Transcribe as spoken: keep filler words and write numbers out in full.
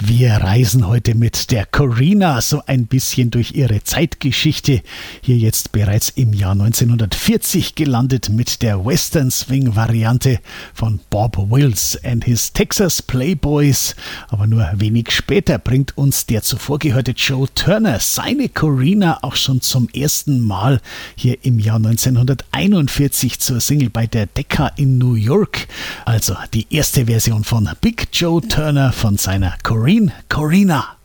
Wir reisen heute mit der Corinna so ein bisschen durch ihre Zeitgeschichte. Hier jetzt bereits im Jahr neunzehnhundertvierzig gelandet mit der Western Swing Variante von Bob Wills and his Texas Playboys. Aber nur wenig später bringt uns der zuvor gehörte Joe Turner seine Corinna auch schon zum ersten Mal hier im Jahr neunzehnhunderteinundvierzig zur Single bei der Decca in New York. Also die erste Version von Big Joe Turner von seiner Corinne Corinna.